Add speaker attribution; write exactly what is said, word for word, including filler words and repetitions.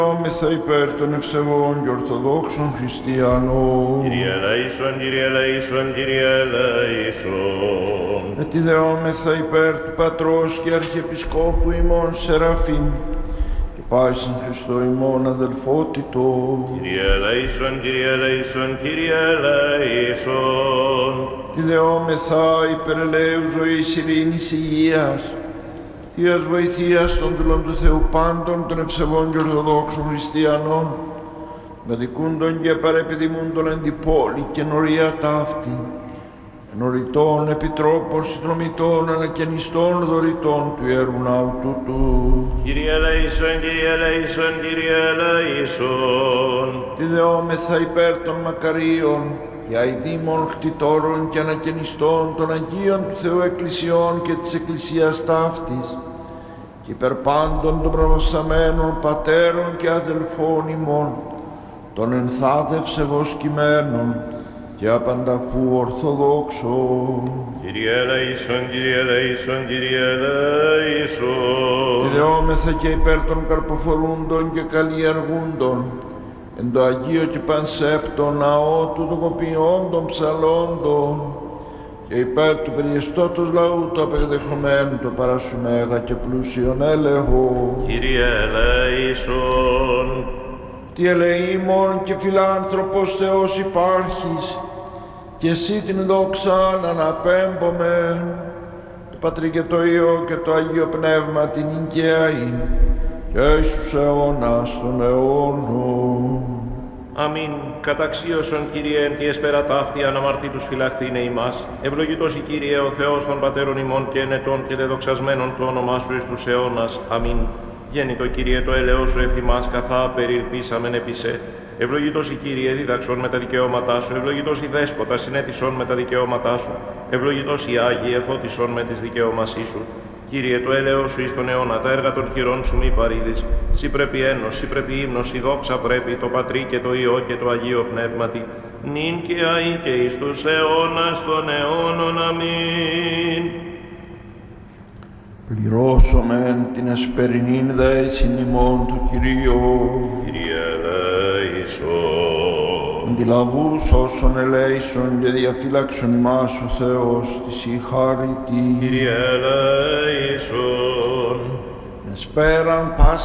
Speaker 1: Δόμεθα υπέρ των ευσεβών και ορθοδόξων χριστιανών.
Speaker 2: Κύριε ελέησον, Κύριε ελέησον, Κύριε ελέησον.
Speaker 1: Ετιδεόμεθα υπέρ του Πατρός και Αρχιεπισκόπου ημών Σεραφείμ και πάσιν Χριστό ημών αδελφότητο.
Speaker 2: Κύριε ελέησον, Κύριε ελέησον, Κύριε ελέησον.
Speaker 1: Ετιδεόμεθα υπέρ ελέου ζωής, ειρήνης, υγείας, Θείας βοηθείας των δούλων του Θεού πάντων, των ευσεβών και ορθοδόξων χριστιανών, κατοικούντων και παρεπιδημούντων εν την πόλη και νορία ταύτη, ενωρητών, επιτρόπων, συνδρομητών, ανακαινιστών, δωρητών του Ιερού Ναού τούτου.
Speaker 2: Κύριε ελέησον, Κύριε ελέησον, Κύριε ελέησον.
Speaker 1: Τη δεόμεθα υπέρ των μακαρίων και αηδήμων κτητόρων και ανακαινιστών των Αγίων του Θεού Εκκλησιών και της Εκκλησίας ταύτης και υπέρ πάντων των προβασαμένων πατέρων και αδελφών ημών, των ενθάδευσε βοσκημένων και απανταχού ορθοδόξων.
Speaker 2: Κύριε ελέησον, Κύριε ελέησον, Κύριε ελέησον.
Speaker 1: Τη δεόμεθα και υπέρ των καρποφορούντων και καλλιεργούντων εν το Αγίο και Πανσέπτο ναό του δοκοποιώντων ψαλόντων και υπέρ του περιεστώτος λαού το απεκδεχομένου το παρασουμέγα και πλούσιον έλεγχο.
Speaker 2: Κύριε ελέησον.
Speaker 1: Τι ελεήμων και φιλάνθρωπος Θεός υπάρχεις και εσύ την δόξαν αναπέμπομεν το Πατρί και το Υιό και το Αγίο Πνεύμα την οικαίη και Ιησούς αιώνας των αιώνων.
Speaker 2: Αμήν. Καταξίωσον, Κύριε, εν τη εσπέρα ταύτη αναμαρτήτους φυλαχθήνε ημάς. Ευλογητός η Κύριε, ο Θεός των πατέρων ημών και ενετών και δεδοξασμένων το όνομά Σου εις τους αιώνας. Αμήν. Γέννητο, Κύριε, το έλεος Σου εφημάς καθά περιλπίσαμεν επί σε. Ευλογητός η Κύριε, δίδαξον με τα δικαιώματά Σου. Ευλογητός η Δέσποτα, συνέτησον με τα δικαιώματά Σου. Ευλογητός οι Άγιοι, εφώτισον με τις δικαιώμασή Σου. Κύριε, το έλεος Σου εις τον αιώνα, τα έργα των χειρών Σου μη παρήδεις. Σύ πρέπει ένος, Σύ πρέπει ύμνος, η δόξα πρέπει, το Πατρί και το Υιό και το Αγίο Πνεύματι, νυν και αεί και εις τους αιώνας των αιώνων. Αμήν.
Speaker 1: Πληρώσομεν την εσπερινήν δέσιν ημών το Κυρίο.
Speaker 2: Κύριε ελέησον.
Speaker 1: Αντιλαβούς όσων ελέησον και διαφύλαξον ημάς ο Θεός της η χάρητη.
Speaker 2: Κύριε ελέησον.
Speaker 1: Εσπέραν πας